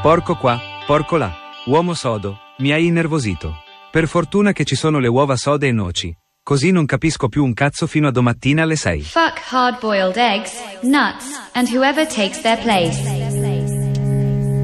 Porco qua, porco là. Uomo sodo, mi hai innervosito. Per fortuna che ci sono le uova sode e noci. Così non capisco più un cazzo fino a domattina alle 6. Fuck hard-boiled eggs, nuts, and whoever takes their place.